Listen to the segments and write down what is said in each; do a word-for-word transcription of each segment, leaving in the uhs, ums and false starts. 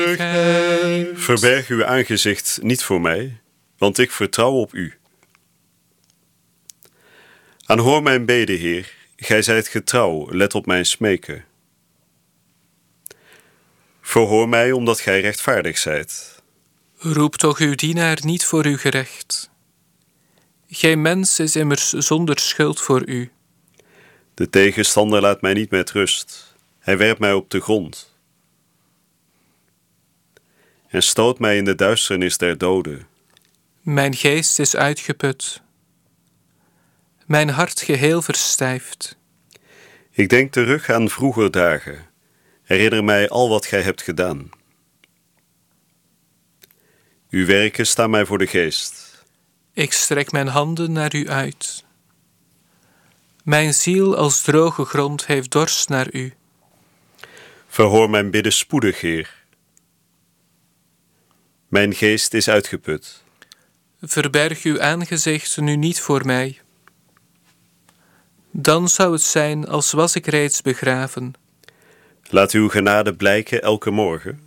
Verberg uw aangezicht niet voor mij, want ik vertrouw op u. Aanhoor mijn bede, Heer, gij zijt getrouw, let op mijn smeken. Verhoor mij, omdat gij rechtvaardig zijt. Roep toch uw dienaar niet voor uw gerecht. Geen mens is immers zonder schuld voor u. De tegenstander laat mij niet met rust. Hij werpt mij op de grond. En stoot mij in de duisternis der doden. Mijn geest is uitgeput. Mijn hart geheel verstijft. Ik denk terug aan vroeger dagen. Herinner mij al wat gij hebt gedaan. Uw werken staan mij voor de geest. Ik strek mijn handen naar u uit. Mijn ziel als droge grond heeft dorst naar u. Verhoor mijn bidden spoedig, Heer. Mijn geest is uitgeput. Verberg uw aangezicht nu niet voor mij. Dan zou het zijn als was ik reeds begraven. Laat uw genade blijken elke morgen.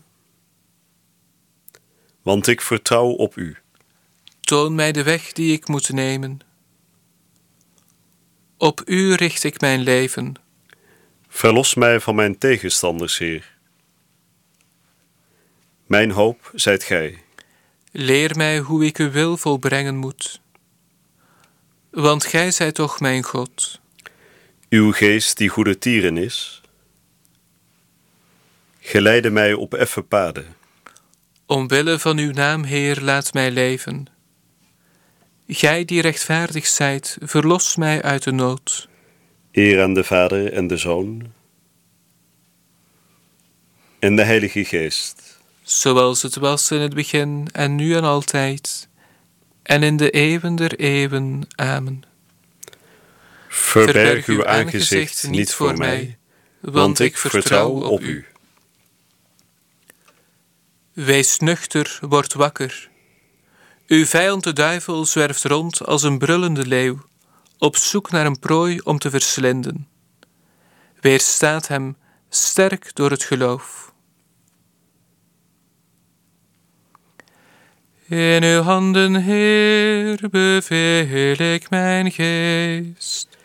Want ik vertrouw op u. Toon mij de weg die ik moet nemen. Op u richt ik mijn leven. Verlos mij van mijn tegenstanders, Heer. Mijn hoop zijt gij. Leer mij hoe ik uw wil volbrengen moet. Want gij zijt toch mijn God. Uw geest die goede tieren is. Geleide mij op effen paden. Omwille van uw naam, Heer, laat mij leven. Gij die rechtvaardig zijt, verlos mij uit de nood. Eer aan de Vader en de Zoon en de Heilige Geest. Zoals het was in het begin en nu en altijd, en in de eeuwen der eeuwen. Amen. Verberg uw aangezicht niet voor mij, want ik vertrouw op u. Wees nuchter, word wakker. Uw vijand de duivel zwerft rond als een brullende leeuw, op zoek naar een prooi om te verslinden. Weerstaat hem, sterk door het geloof. In uw handen, Heer, beveel ik mijn geest.